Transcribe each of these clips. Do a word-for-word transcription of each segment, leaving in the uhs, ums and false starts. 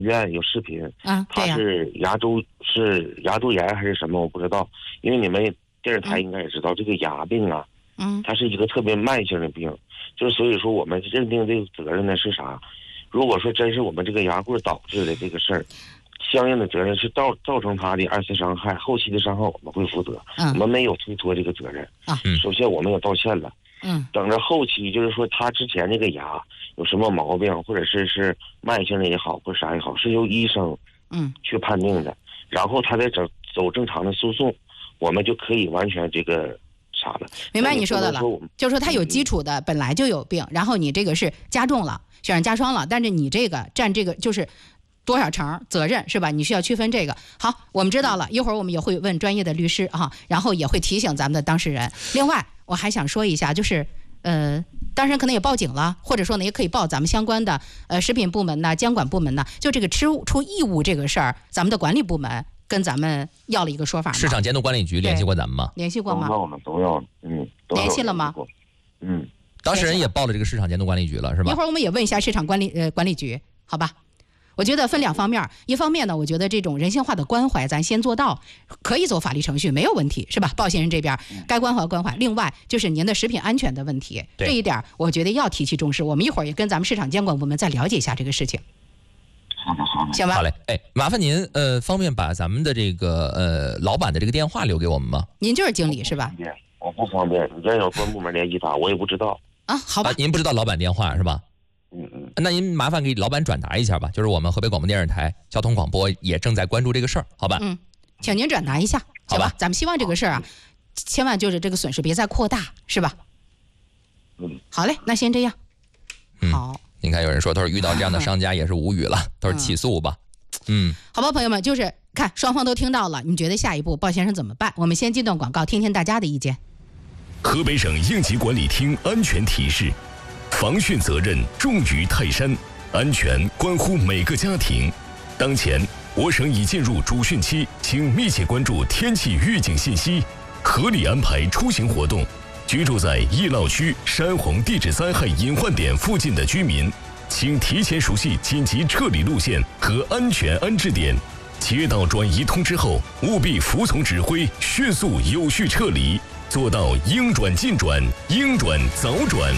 院有视频， 啊， 他是牙周是牙周炎还是什么我不知道，因为你们电视台应该也知道、嗯、这个牙病啊， 嗯， 它是一个特别慢性的病，就是所以说我们认定这个责任呢是啥？如果说真是我们这个牙棍导致的这个事儿，相应的责任是造造成他的二次伤害，后期的伤害我们会负责， 嗯， 我们没有推脱这个责任啊。 首先我们也道歉了， 嗯， 等着后期就是说他之前那个牙有什么毛病，或者是是慢性的也好，或者啥也好，是由医生嗯去判定的，然后他再走走正常的诉讼，我们就可以完全这个啥了。 明白你说的了，就是说他有基础的、嗯、本来就有病，然后你这个是加重了，雪上加霜了，但是你这个占这个就是多少成责任是吧？你需要区分这个。好，我们知道了，一会儿我们也会问专业的律师哈，然后也会提醒咱们的当事人。另外，我还想说一下，就是呃，当事人可能也报警了，或者说呢，也可以报咱们相关的呃食品部门呐、监管部门呐。就这个吃出异物这个事儿，咱们的管理部门跟咱们要了一个说法吗？ 市场监督管理局联系过咱们吗？ 联系过吗？ 都要了，都要了，嗯， 联系了吗？ 嗯， 当事人也报了这个市场监督管理局了，是吧？ 一会儿我们也问一下市场管理呃管理局，好吧？我觉得分两方面，一方面呢，我觉得这种人性化的关怀咱先做到，可以走法律程序没有问题，是吧？报信人这边该关怀关怀。另外就是您的食品安全的问题，这一点我觉得要提起重视。我们一会儿也跟咱们市场监管部门再了解一下这个事情。 好的好的， 行吧。 好嘞，哎，麻烦您呃方便把咱们的这个呃老板的这个电话留给我们吗？ 您就是经理是吧？ 我不方便，你这有关部门联系他，我也不知道啊。好吧、 啊，您不知道老板电话是吧？ 嗯嗯， 那您麻烦给老板转达一下吧，就是我们河北广播电视台交通广播也正在关注这个事儿，好吧？ 嗯，请您转达一下， 好吧？ 咱们希望这个事儿啊，千万就是这个损失别再扩大，是吧？ 嗯， 好嘞，那先这样。 嗯、 好， 您看有人说，他说遇到这样的商家也是无语了，他说起诉吧。嗯， 好吧，朋友们，就是看双方都听到了，你觉得下一步鲍先生怎么办？我们先进段广告，听听大家的意见。 河北省应急管理厅安全提示。防汛责任重于泰山，安全关乎每个家庭。当前，我省已进入主汛期，请密切关注天气预警信息，合理安排出行活动。居住在易涝区、山洪地质灾害隐患点附近的居民，请提前熟悉紧急撤离路线和安全安置点。接到转移通知后，务必服从指挥，迅速有序撤离，做到应转尽转，应转早转。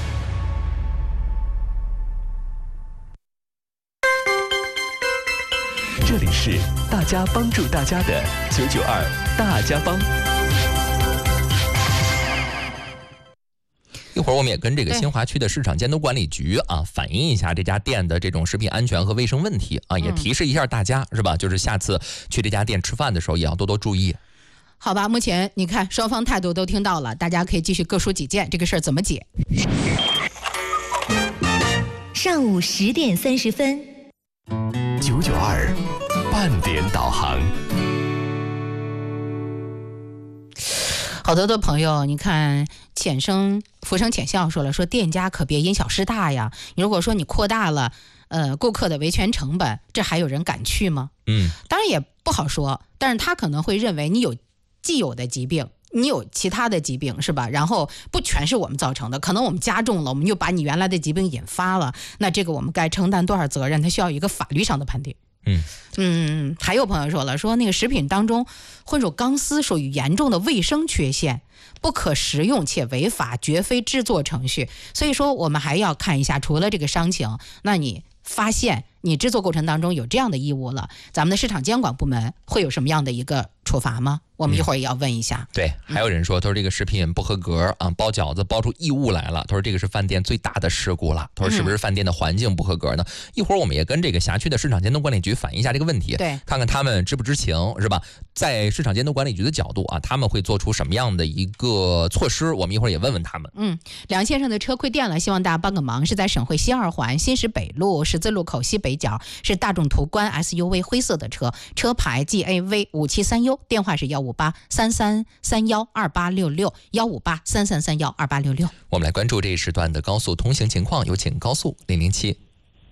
这里是大家帮助大家的九九二大家帮。 一会儿我们也跟这个新华区的市场监督管理局啊反映一下这家店的这种食品安全和卫生问题啊，也提示一下大家、嗯、是吧？就是下次去这家店吃饭的时候也要多多注意。 好吧，目前你看双方态度都听到了，大家可以继续各抒己见，这个事儿怎么解？ 上午十点三十分， 九九二半点导航。 好多的朋友，你看浅声浮生浅笑说了，说店家可别因小失大呀。你如果说你扩大了，呃，顾客的维权成本，这还有人敢去吗？ 嗯， 当然也不好说，但是他可能会认为你有既有的疾病，你有其他的疾病是吧？然后不全是我们造成的，可能我们加重了，我们又把你原来的疾病引发了，那这个我们该承担多少责任？它需要一个法律上的判定。 嗯嗯，还有朋友说了，说那个食品当中混入钢丝属于严重的卫生缺陷，不可食用且违法，绝非制作程序。所以说我们还要看一下，除了这个伤情，那你发现你制作过程当中有这样的异物了，咱们的市场监管部门会有什么样的一个处罚吗？我们一会儿也要问一下。 嗯、对，还有人说，他说这个食品不合格啊，包饺子包出异物来了。他说这个是饭店最大的事故了。他说是不是饭店的环境不合格呢？嗯、一会儿我们也跟这个辖区的市场监督管理局反映一下这个问题， 对， 看看他们知不知情，是吧？在市场监督管理局的角度啊，他们会做出什么样的一个措施？我们一会儿也问问他们。 嗯，梁先生的车亏电了，希望大家帮个忙，是在省会西二环新石北路十字路口西北角，是大众途观 S U V 灰色的车，车牌 G A V 五七三 U， 电话是幺五八三三三幺二八六六幺五八三三三幺二八六六。 我们来关注这一时段的高速通行情况，有请高速零零七。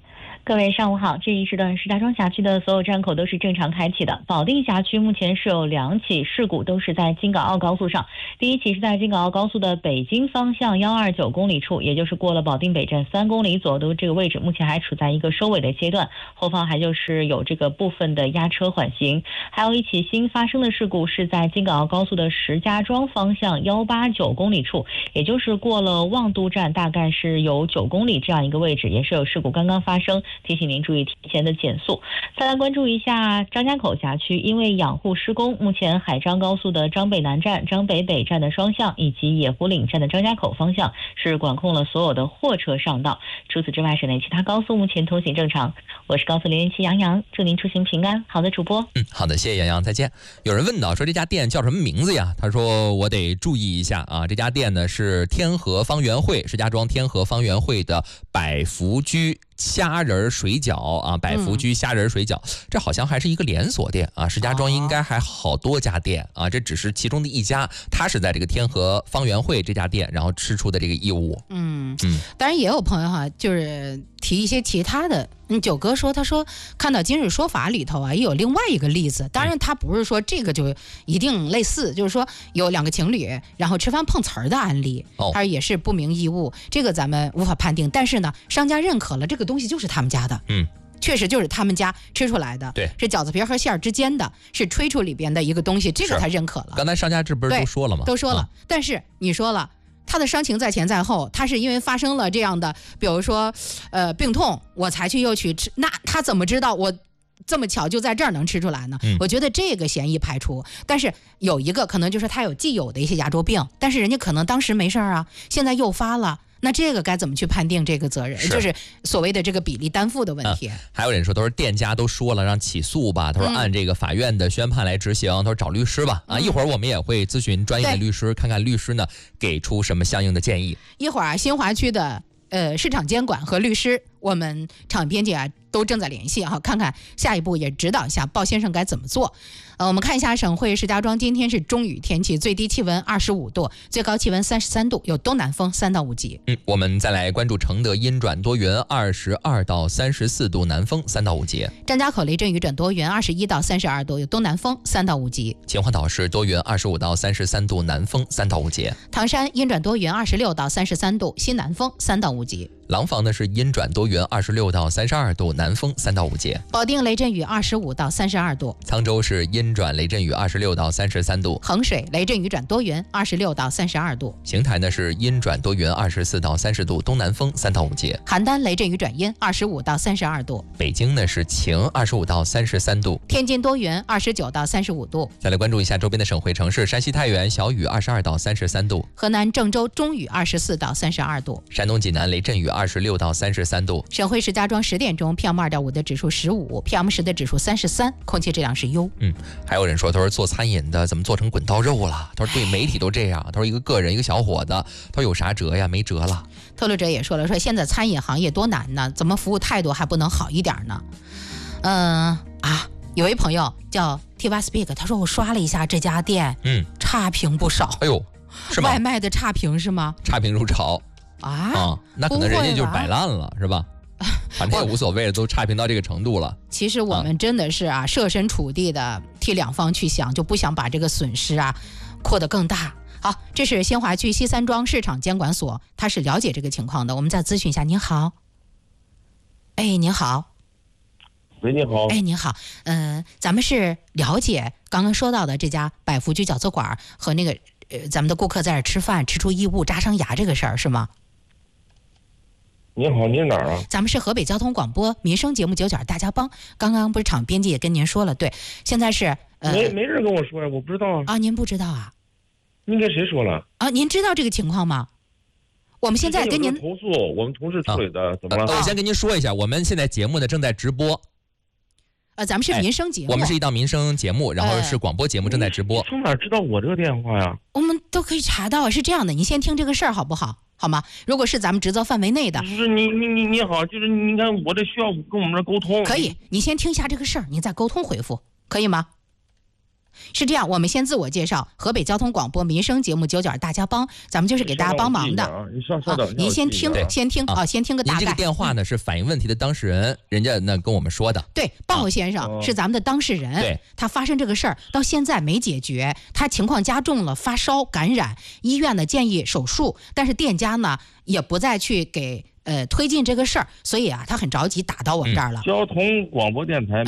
各位上午好，这一时段石家庄辖区的所有站口都是正常开启的。保定辖区目前是有两起事故，都是在京港澳高速上。第一起是在京港澳高速的北京方向一二九公里处，也就是过了保定北站三公里左右的这个位置，目前还处在一个收尾的阶段，后方还就是有这个部分的压车缓行。还有一起新发生的事故是在京港澳高速的石家庄方向一八九公里处，也就是过了望都站大概是有九公里这样一个位置，也是有事故刚刚发生，提醒您注意提前的减速。再来关注一下张家口辖区，因为养护施工，目前海张高速的张北南站、张北北站的双向以及野湖岭站的张家口方向是管控了所有的货车上道。除此之外，省内其他高速目前通行正常。我是高速零零七杨洋，祝您出行平安。好的，主播。 嗯，好的，谢谢杨洋，再见。有人问到说这家店叫什么名字呀？他说我得注意一下啊，这家店呢是天河方圆汇，石家庄天河方圆汇的百福居虾仁水饺啊，百福居虾仁水饺、嗯，这好像还是一个连锁店啊。石家庄应该还好多家店啊，这只是其中的一家。他是在这个天河方圆汇这家店，然后吃出的这个义务。 嗯嗯，当然也有朋友哈，就是提一些其他的。嗯，九哥说，他说看到今日说法里头啊，也有另外一个例子。当然，他不是说这个就一定类似，就是说有两个情侣然后吃饭碰瓷儿的案例，他也是不明义务，这个咱们无法判定。但是呢，商家认可了这个东西就是他们家的，嗯，确实就是他们家吃出来的， 对， 是饺子皮和馅儿之间的，是吹出里边的一个东西，这个他认可了。 刚才商家这不是都说了吗？ 都说了、 啊， 但是你说了。他的伤情在前在后，他是因为发生了这样的，比如说，呃，病痛，我才去又去吃，那他怎么知道我这么巧就在这儿能吃出来呢？嗯、我觉得这个嫌疑排除。但是有一个可能就是他有既有的一些牙周病，但是人家可能当时没事儿啊，现在诱发了。那这个该怎么去判定这个责任？是就是所谓的这个比例担负的问题。 嗯、还有人说，都是店家都说了让起诉吧，他说按这个法院的宣判来执行，他说找律师吧。啊，一会儿我们也会咨询专业的律师，看看律师呢给出什么相应的建议。 一会儿啊，新华区的呃市场监管和律师，我们场编辑啊都正在联系哈、啊，看看下一步也指导一下鲍先生该怎么做。呃，我们看一下省会石家庄今天是中雨天气，最低气温二十五度，最高气温三十三度，有东南风三到五级。 嗯，我们再来关注承德阴转多云，二十二到三十四度，南风三到五级。 张家口雷阵雨转多云，二十一到三十二度，有东南风三到五级。 秦皇岛市多云，二十五到三十三度，南风三到五级。 唐山阴转多云，二十六到三十三度，西南风三到五级。 廊坊呢是阴转多云，二十六到三十二度，南风三到五级。 保定雷阵雨二十五到三十二度。 沧州是阴转雷阵雨二十六到三十三度。 衡水雷阵雨转多云，二十六到三十二度。 邢台呢是阴转多云，二十四到三十度，东南风三到五级。 邯郸雷阵雨转阴，二十五到三十二度。 北京呢是晴，二十五到三十三度。 天津多云，二十九到三十五度。 再来关注一下周边的省会城市，山西太原小雨二十二到三十三度。 河南郑州中雨二十四到三十二度。 山东济南雷阵雨二十六到三十三度。 省会石家庄十点钟 P M 二点五 的指数十五 ，P M 十 的指数三十三，空气质量是优。 嗯，还有人说，他说做餐饮的怎么做成滚刀肉了？他说对媒体都这样。他说一个个人一个小伙子，他说有啥辙呀？没辙了。 透露者也说了，说现在餐饮行业多难呢，怎么服务态度还不能好一点呢？嗯、呃、啊，有一朋友叫 Tiva Speak， 他说我刷了一下这家店，嗯，差评不少。 哎呦，是吗？ 外卖的差评是吗？ 差评如潮。啊, 啊，那可能人家就是摆烂了，是吧？反正也无所谓了，都差评到这个程度了。 其实我们真的是啊，设身处地的替两方去想，就不想把这个损失啊扩得更大。好，这是新华区西三庄市场监管所，他是了解这个情况的。我们再咨询一下。您好，哎，您好。 喂，你好。 哎，您好，嗯、呃，咱们是了解刚刚说到的这家百福居饺子馆和那个呃咱们的顾客在这吃饭吃出异物扎伤牙这个事儿是吗？ 你好，您哪儿啊？ 咱们是河北交通广播民生节目九九大家帮，刚刚不是场编辑也跟您说了，对，现在是呃，没没人跟我说呀，我不知道啊。 啊，您不知道啊？ 您跟谁说了？ 啊，您知道这个情况吗？我们现在跟您投诉，我们同事处理的，啊、怎么了？ 我先跟您说一下，我们现在节目呢正在直播。 呃，咱们是民生节目、 哎，我们是一档民生节目，然后是广播节目正在直播。 从哪知道我这个电话呀？ 我们都可以查到，是这样的，你先听这个事儿好不好？好吗？如果是咱们职责范围内的， 就是你你你你好，就是你看我这需要跟我们这沟通， 可以，你先听一下这个事儿，你再沟通回复，可以吗？ 是这样，我们先自我介绍，河北交通广播民生节目九九二大家帮，咱们就是给大家帮忙的。 啊，你稍稍等， 啊、您先听，先听啊，先听个大概。 您这个电话呢是反映问题的当事人，人家呢跟我们说的。 对，鲍先生、啊、是咱们的当事人， 对， 他发生这个事儿到现在没解决，他情况加重了，发烧感染，医院呢建议手术，但是店家呢也不再去给。呃，推进这个事儿，所以啊，他很着急打到我们这儿了。 交通广播电台